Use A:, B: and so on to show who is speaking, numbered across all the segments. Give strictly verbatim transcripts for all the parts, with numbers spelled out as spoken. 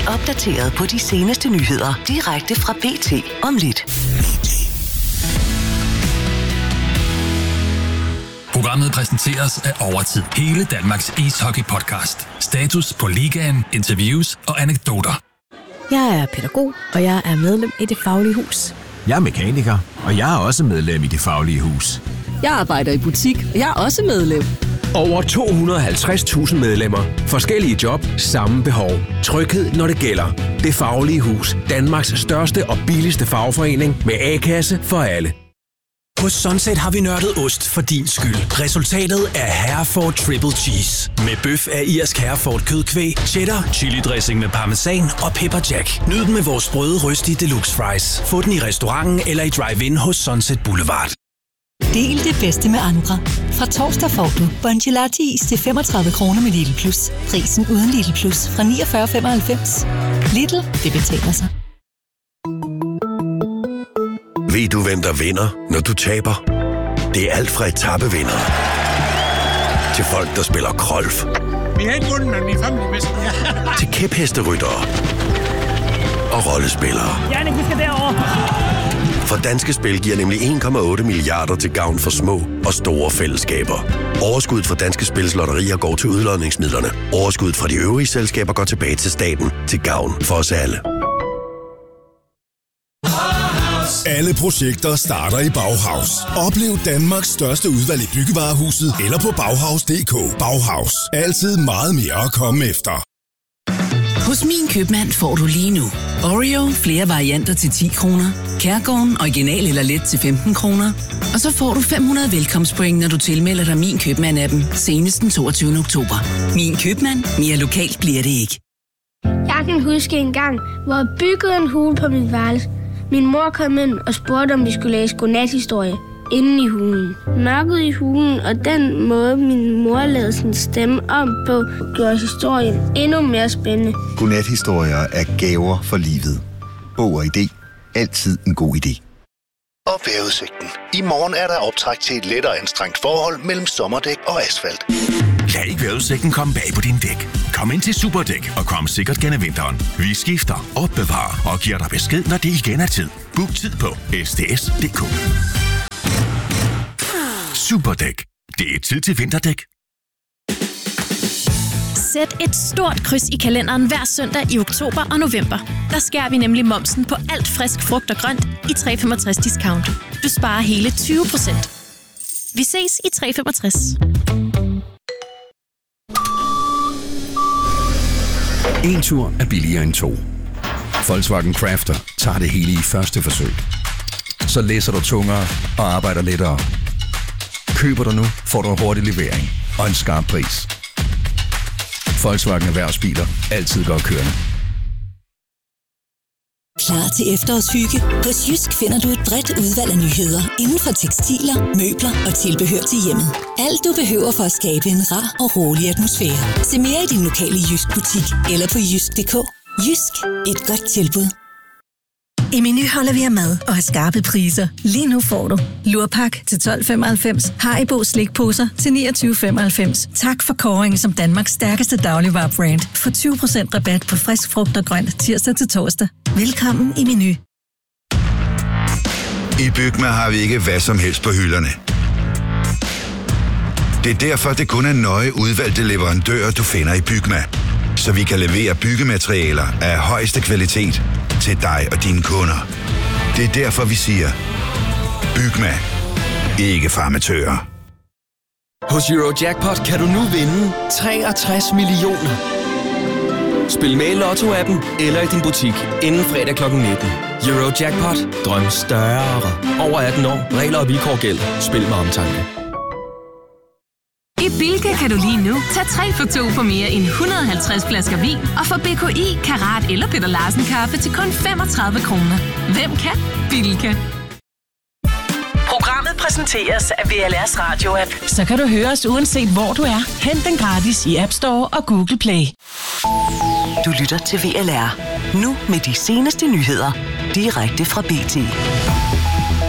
A: opdateret på de seneste nyheder direkte fra B T om lidt.
B: Programmet præsenteres af Overtid. Hele Danmarks ishockey-podcast. Status på ligaen, interviews og anekdoter.
C: Jeg er pædagog, og jeg er medlem i Det Faglige Hus.
D: Jeg er mekaniker, og jeg er også medlem i Det Faglige Hus.
E: Jeg arbejder i butik, og jeg er også medlem.
F: Over to hundrede og halvtreds tusind medlemmer. Forskellige job, samme behov. Tryghed, når det gælder. Det Faglige Hus. Danmarks største og billigste fagforening med A-kasse for alle.
G: Hos Sunset har vi nørdet ost for din skyld. Resultatet er Hereford Triple Cheese. Med bøf af irsk Hereford kødkvæg, cheddar, chili dressing med parmesan og pepper jack. Nyd den med vores sprøde røstige deluxe fries. Få den i restauranten eller i drive-in hos Sunset Boulevard.
H: Del det bedste med andre. Fra torsdag får du Bongelati til femogtredive kroner med Lidl Plus. Prisen uden Lidl Plus fra niogfyrre femoghalvfems. Lidl, det betaler sig.
I: Ved du, hvem der vinder, når du taber? Det er alt fra etappevinder til folk, der spiller golf.
J: Vi har ikke vundet, men vi er family bedst.
I: Til kæphesteryttere og rollespillere.
J: Jannik, vi skal derover.
I: For Danske Spil giver nemlig en komma otte milliarder til gavn for små og store fællesskaber. Overskuddet fra Danske Spils lotterier går til udlodningsmidlerne. Overskuddet fra de øvrige selskaber går tilbage til staten til gavn for os alle.
K: Alle projekter starter i Bauhaus. Oplev Danmarks største udvalg i byggevarehuset eller på Bauhaus punktum d k. Bauhaus. Altid meget mere at komme efter.
L: Hos Min Købmand får du lige nu Oreo flere varianter til ti kroner, Kærgården original eller let til femten kroner, og så får du fem hundrede velkomstpoint, når du tilmelder dig Min Købmand-appen senest den toogtyvende oktober. Min Købmand. Mere lokalt bliver det ikke.
M: Jeg kan huske en gang, hvor jeg byggede en hule på mit værelse. Min mor kom ind og spurgte, om vi skulle læse godnathistorie inde i hulen. Mørket i hulen og den måde, min mor lavede sin stemme om på, gjorde historien endnu mere spændende.
N: Godnathistorier er gaver for livet. Bog og idé. Altid en god idé.
O: Og vejrudsigten. I morgen er der optræk til et lettere anstrengt forhold mellem sommerdæk og asfalt.
P: Lad ikke vejrudsigten komme bag på din dæk. Kom ind til Superdæk og kom sikkert gennem vinteren. Vi skifter, opbevarer og giver dig besked, når det igen er tid. Book tid på s t s punktum d k. Superdæk. Det er tid til vinterdæk.
Q: Sæt et stort kryds i kalenderen hver søndag i oktober og november. Der skærer vi nemlig momsen på alt frisk frugt og grønt i tre komma femogtres discount. Du sparer hele tyve procent. Vi ses i tre komma femogtres.
R: En tur er billigere end to. Volkswagen Crafter tager det hele i første forsøg. Så læser du tungere og arbejder lettere. Køber du nu, får du en hurtig levering og en skarp pris. Volkswagen Erhvervsbiler. Altid godt kørende.
H: Klar til efterårshygge? Hos Jysk finder du et bredt udvalg af nyheder inden for tekstiler, møbler og tilbehør til hjemmet. Alt du behøver for at skabe en rar og rolig atmosfære. Se mere i din lokale Jysk butik eller på jysk punktum d k. Jysk. Et godt tilbud.
S: I Meny holder vi af mad og har skarpe priser. Lige nu får du lurpak til tolv femoghalvfems, Haribo slikposer til niogtyve femoghalvfems. Tak for kåringen som Danmarks stærkeste dagligvarebrand. Få tyve procent rabat på frisk frugt og grønt tirsdag til torsdag. Velkommen i Meny.
N: I Bygma har vi ikke hvad som helst på hylderne. Det er derfor, det kun er nøje udvalgte leverandører, du finder i Bygma. Så vi kan levere byggematerialer af højeste kvalitet til dig og dine kunder. Det er derfor, vi siger, Bygma. Ikke farmatører.
F: Hos Eurojackpot kan du nu vinde treogtres millioner. Spil med i Lotto-appen eller i din butik inden fredag klokken nitten. Eurojackpot. Drøm større. Over atten år. Regler og vilkår gælder. Spil med omtanke.
T: I Bilka kan du lige nu tage tre for to på mere end et hundrede og halvtreds flasker vin og få B K I, Karat eller Peter Larsen kaffe til kun femogtredive kroner. Hvem kan? Bilka.
A: Programmet præsenteres af V L R's radio-app.
T: Så kan du høre os uanset hvor du er. Hent den gratis i App Store og Google Play.
A: Du lytter til V L R. Nu med de seneste nyheder. Direkte fra B T.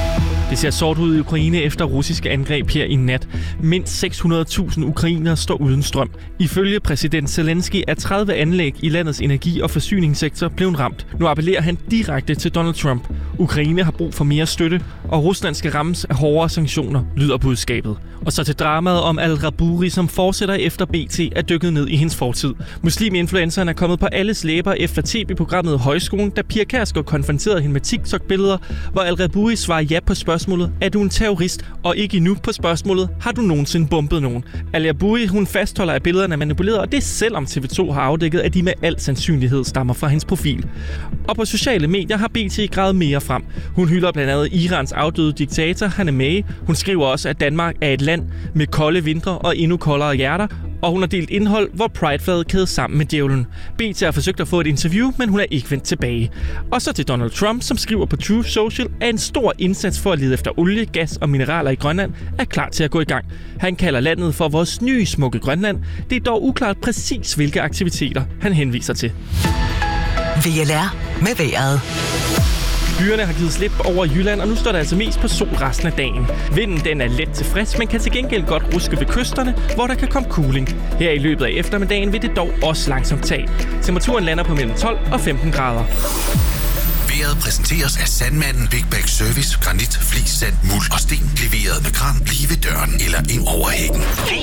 U: Det ser sort ud i Ukraine efter russiske angreb her i nat. Mindst seks hundrede tusind ukrainere står uden strøm. Ifølge præsident Zelensky er tredive anlæg i landets energi- og forsyningssektor blevet ramt. Nu appellerer han direkte til Donald Trump. Ukraine har brug for mere støtte, og Rusland skal rammes af hårdere sanktioner, lyder budskabet. Og så til dramaet om Al-Rabouri, som fortsætter efter B T er dykket ned i hendes fortid. Muslim-influenceren er kommet på alles læber efter tv-programmet Højskolen, da Pia Kjærsgaard konfronterede hende med TikTok-billeder, hvor Al-Rabouri svarer ja på spørgsmålet, er du en terrorist? Og ikke endnu på spørgsmålet, har du nogensinde bombet nogen? Al-Rabouri, hun fastholder, at billederne er manipuleret, og det selvom T V to har afdækket, at de med al sandsynlighed stammer fra hendes profil. Og på sociale medier har B T gravet mere frem. Hun hylder blandt andet Irans afdøde diktator Khamenei. Hun skriver også, at Danmark er et land med kolde vintre og endnu koldere hjerter, og hun har delt indhold, hvor Pride-flaget kædes sammen med djævlen. B T har forsøgt at få et interview, men hun er ikke vendt tilbage. Og så til Donald Trump, som skriver på Truth Social, at en stor indsats for at lede efter olie, gas og mineraler i Grønland er klar til at gå i gang. Han kalder landet for vores nye smukke Grønland. Det er dog uklart præcis, hvilke aktiviteter han henviser til.
A: V L R med vejret.
U: Byerne har givet slip over Jylland, og nu står der altså mest på sol resten af dagen. Vinden den er let til frisk, men kan til gengæld godt ruske ved kysterne, hvor der kan komme cooling. Her i løbet af eftermiddagen vil det dog også langsomt tage. Temperaturen lander på mellem tolv og femten grader.
P: Vejret præsenteres af Sandmanden Big Bag Service. Granit, flis, sand, muld og sten. Leveret med kran lige ved døren eller ind over hækken.